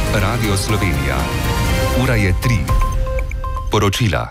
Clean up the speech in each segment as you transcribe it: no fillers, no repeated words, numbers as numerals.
Radio Slovenija. Ura je 3. Poročila.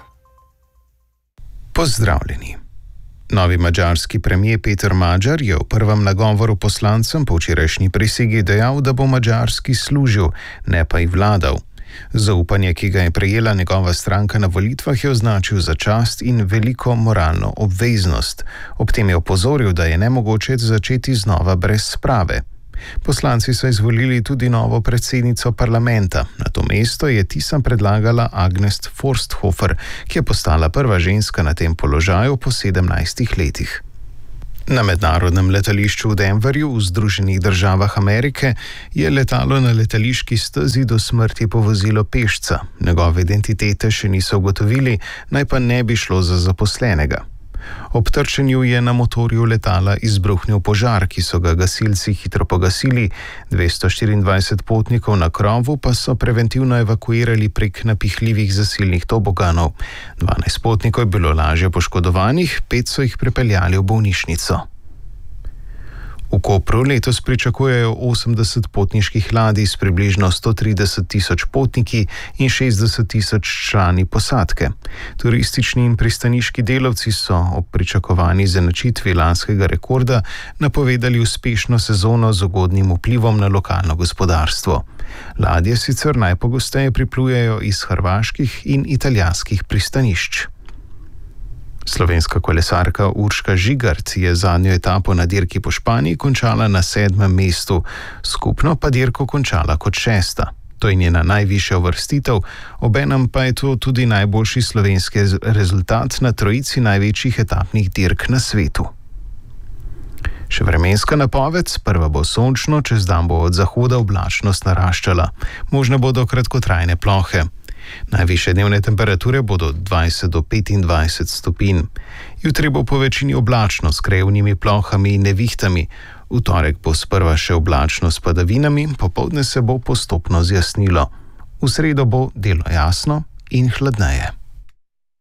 Pozdravljeni. Novi madžarski premijer Peter Magyar je v prvem nagovoru poslancem po včerajšnji prisegi dejal, da bo Madžarski služil, ne pa ji vladal. Zaupanje, ki ga je prejela njegova stranka na volitvah, je označil za čast in veliko moralno obveznost. Ob tem je opozoril, da je nemogoče začeti znova brez sprave. Poslanci so izvolili tudi novo predsednico parlamenta. Na to mesto je tisam predlagala Agnes Forsthofer, ki je postala prva ženska na tem položaju po 17 letih. Na mednarodnem letališču v Denverju v Združenih državah Amerike je letalo na letališki stezi do smrti povozilo pešca. Njegove identitete še niso ugotovili, naj pa ne bi šlo za zaposlenega. Ob trčenju je na motorju letala izbruhnil požar, ki so ga gasilci hitro pogasili, 224 potnikov na krovu pa so preventivno evakuirali prek napihljivih zasilnih toboganov. 12 potnikov je bilo lažje poškodovanih, 5 so jih prepeljali v bolnišnico. V Kopru letos pričakujejo 80 potniških ladij s približno 130 tisoč potniki in 60 tisoč člani posadke. Turistični in pristaniški delavci so ob pričakovani izenačitvi lanskega rekorda napovedali uspešno sezono z ugodnim vplivom na lokalno gospodarstvo. Ladje sicer najpogosteje priplujejo iz hrvaških in italijanskih pristanišč. Slovenska kolesarka Urška Žigart je zadnjo etapo na dirki po Španiji končala na 7. mestu, skupno pa dirko končala kot 6. To je njena najvišja uvrstitev, obenem pa je to tudi najboljši slovenski rezultat na trojici največjih etapnih dirk na svetu. Še vremenska napoved, sprva bo sončno, čez dan bo od zahoda oblačnost naraščala. Možne bodo kratkotrajne plohe. Najvišje dnevne temperature bodo 20 do 25 stopinj. Jutri bo po večini oblačno s krajevnimi plohami in nevihtami. V torek bo sprva še oblačno s padavinami, popoldne se bo postopno zjasnilo. V sredo bo delno jasno in hladneje.